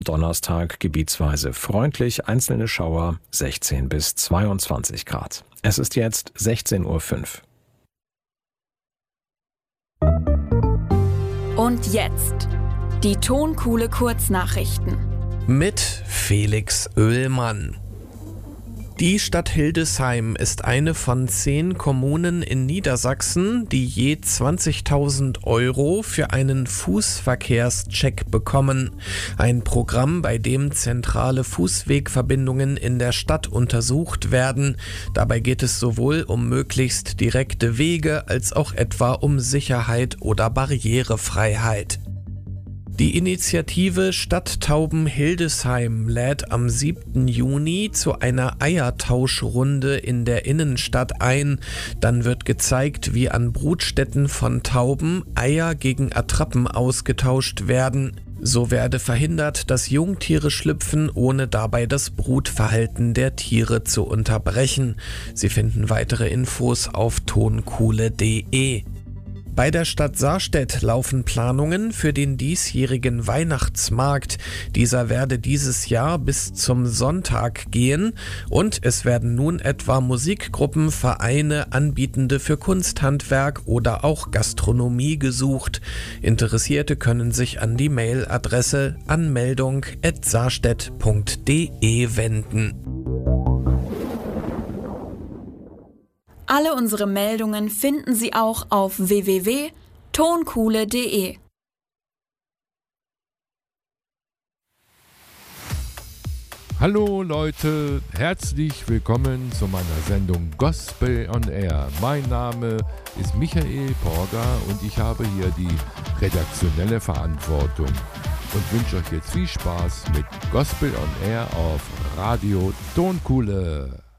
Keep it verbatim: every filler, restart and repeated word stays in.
Donnerstag gebietsweise freundlich, einzelne Schauer, sechzehn bis zweiundzwanzig Grad. Es ist jetzt sechzehn Uhr fünf. Und jetzt die Tonkuhle Kurznachrichten mit Felix Oehlmann. Die Stadt Hildesheim ist eine von zehn Kommunen in Niedersachsen, die je zwanzigtausend Euro für einen Fußverkehrscheck bekommen. Ein Programm, bei dem zentrale Fußwegverbindungen in der Stadt untersucht werden. Dabei geht es sowohl um möglichst direkte Wege als auch etwa um Sicherheit oder Barrierefreiheit. Die Initiative Stadttauben Hildesheim lädt am siebten Juni zu einer Eiertauschrunde in der Innenstadt ein. Dann wird gezeigt, wie an Brutstätten von Tauben Eier gegen Attrappen ausgetauscht werden. So werde verhindert, dass Jungtiere schlüpfen, ohne dabei das Brutverhalten der Tiere zu unterbrechen. Sie finden weitere Infos auf tonkuhle punkt de. Bei der Stadt Sarstedt laufen Planungen für den diesjährigen Weihnachtsmarkt. Dieser werde dieses Jahr bis zum Sonntag gehen und es werden nun etwa Musikgruppen, Vereine, Anbietende für Kunsthandwerk oder auch Gastronomie gesucht. Interessierte können sich an die Mailadresse anmeldung at sarstedt punkt de wenden. Alle unsere Meldungen finden Sie auch auf w w w punkt tonkuhle punkt de. Hallo Leute, herzlich willkommen zu meiner Sendung Gospel on Air. Mein Name ist Michael Porger und ich habe hier die redaktionelle Verantwortung und wünsche euch jetzt viel Spaß mit Gospel on Air auf Radio Tonkuhle.